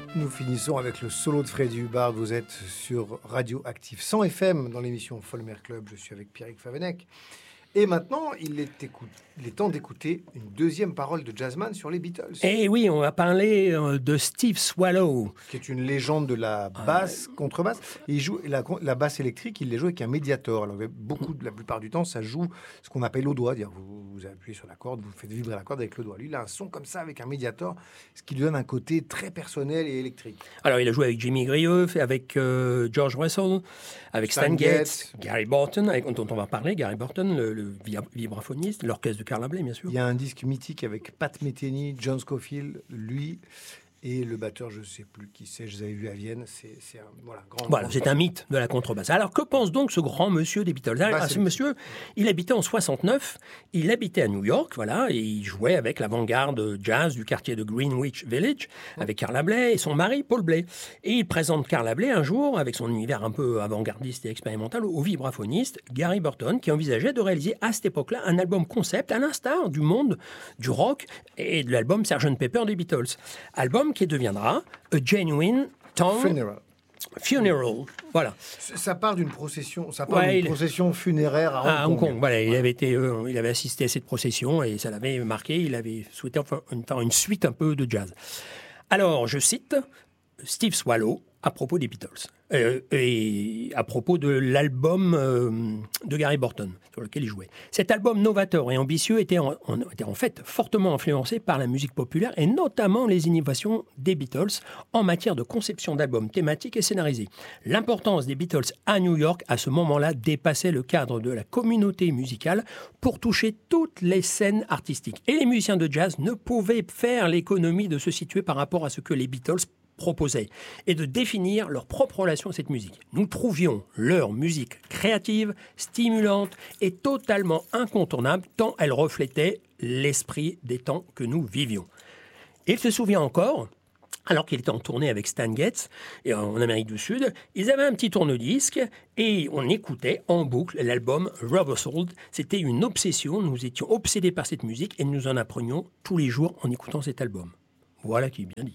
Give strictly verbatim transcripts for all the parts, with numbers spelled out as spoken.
Nous finissons avec le solo de Freddy Hubbard. Vous êtes sur Radio Active cent F M dans l'émission Folmer Club. Je suis avec Pierrick Favennec. Et maintenant, il est, écoute, il est temps d'écouter une deuxième parole de jazzman sur les Beatles. Eh oui, on va parler euh, de Steve Swallow. Qui est une légende de la basse, euh... contrebasse. Et il joue la, la basse électrique, il les joue avec un médiator. Alors, beaucoup, la plupart du temps, ça joue ce qu'on appelle au doigt. Dire, vous, vous appuyez sur la corde, vous faites vibrer la corde avec le doigt. Lui, il a un son comme ça avec un médiator, ce qui lui donne un côté très personnel et électrique. Alors, il a joué avec Jimmy Grieux, avec euh, George Russell, avec Stan, Stan Getz, Gary Burton, avec, dont on va parler, Gary Burton, le, le vibraphoniste, l'orchestre de Carla Bley, bien sûr. Il y a un disque mythique avec Pat Metheny, John Scofield, lui et le batteur, je ne sais plus qui c'est, je les avais vus à Vienne, c'est, c'est un voilà, grand... Voilà, grand c'est un mythe de la contrebasse. Alors, que pense donc ce grand monsieur des Beatles ? bah, ah, Ce monsieur, il habitait en soixante-neuf, il habitait à New York, voilà, et il jouait avec l'avant-garde jazz du quartier de Greenwich Village, ouais. avec Carla Bley et son mari, Paul Bley. Et il présente Carla Bley un jour, avec son univers un peu avant-gardiste et expérimental, au vibraphoniste Gary Burton, qui envisageait de réaliser à cette époque-là un album concept, à l'instar du monde du rock et de l'album sergeant Pepper des Beatles. Album qui deviendra A Genuine Tongue Funeral. Funeral, voilà. Ça part d'une procession, ça part ouais, d'une il... procession funéraire à Hong à Kong. Hong Kong. Voilà, ouais. il avait été, euh, il avait assisté à cette procession et ça l'avait marqué. Il avait souhaité enfin une, une suite un peu de jazz. Alors, je cite Steve Swallow à propos des Beatles euh, et à propos de l'album euh, de Gary Burton sur lequel il jouait. Cet album novateur et ambitieux était en, en, était en fait fortement influencé par la musique populaire et notamment les innovations des Beatles en matière de conception d'albums thématiques et scénarisés. L'importance des Beatles à New York à ce moment-là dépassait le cadre de la communauté musicale pour toucher toutes les scènes artistiques. Et les musiciens de jazz ne pouvaient faire l'économie de se situer par rapport à ce que les Beatles proposaient et de définir leur propre relation à cette musique. Nous trouvions leur musique créative, stimulante et totalement incontournable tant elle reflétait l'esprit des temps que nous vivions. Et il se souvient encore, alors qu'il était en tournée avec Stan Getz et en Amérique du Sud, ils avaient un petit tourne-disque et on écoutait en boucle l'album Rubber Soul. C'était une obsession, nous étions obsédés par cette musique et nous en apprenions tous les jours en écoutant cet album. Voilà qui est bien dit.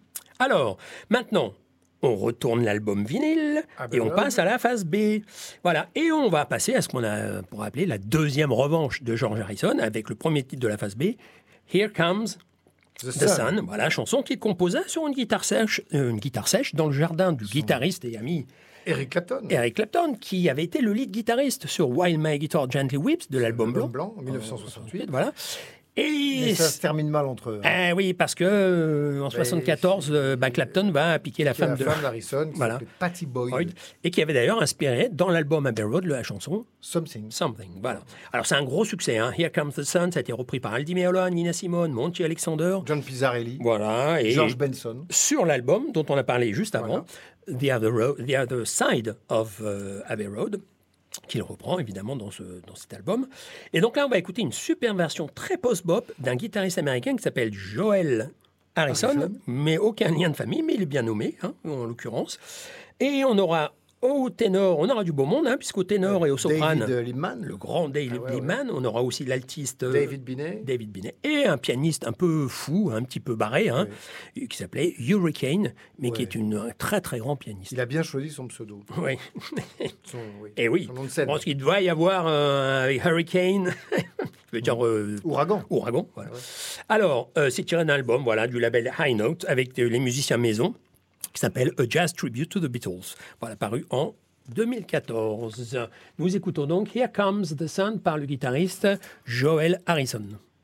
Alors, maintenant, on retourne l'album vinyle et on passe à la phase B. Voilà, et on va passer à ce qu'on a pour appeler la deuxième revanche de George Harrison avec le premier titre de la phase B, Here Comes The, The Sun. Sun. Voilà, chanson qu'il composa sur une guitare sèche, euh, une guitare sèche dans le jardin du Son... guitariste et ami Eric Clapton. Eric Clapton, qui avait été le lead guitariste sur While My Guitar Gently Weeps de l'album Blanc. Blanc, en dix-neuf cent soixante-huit. Euh, voilà. Et mais ça se termine mal entre eux. Hein. Ah oui, parce que euh, en soixante-quatorze, euh, ben, Clapton va piquer la femme la de femme d'Harrison, qui voilà. s'appelait Pattie Boyd. Boyd, et qui avait d'ailleurs inspiré dans l'album Abbey Road la chanson Something. Something. Voilà. Alors c'est un gros succès. Hein. Here Comes the Sun, ça a été repris par Aldi Meola, Nina Simone, Monty Alexander, John Pizzarelli, voilà, et George Benson. Sur l'album dont on a parlé juste avant, voilà. The Other Road, The Other Side of uh, Abbey Road, qu'il reprend évidemment dans, ce, dans cet album. Et donc là, on va écouter une super version très post-bop d'un guitariste américain qui s'appelle Joel Harrison, Harrison, mais aucun lien de famille, mais il est bien nommé, hein, en l'occurrence. Et on aura au ténor, on aura du beau monde, hein, puisqu'au ténor euh, et au soprane, David Liebman, le grand David ah ouais, Liebman, ouais. On aura aussi l'altiste David Binet. David Binet, et un pianiste un peu fou, un petit peu barré, hein, ouais. qui s'appelait Hurricane, mais ouais. qui est une, un très très grand pianiste. Il a bien choisi son pseudo. Oui. Son, oui. Et oui, je pense qu'il doit y avoir un euh, Hurricane, je veux dire euh, Ouragan. Ouragan, voilà. Ouais. Alors, euh, c'est tiré d'un album, voilà, du label High Note, avec euh, les musiciens maison, qui s'appelle A Jazz Tribute to the Beatles. Voilà, paru en deux mille quatorze. Nous écoutons donc Here Comes the Sun par le guitariste Joel Harrison.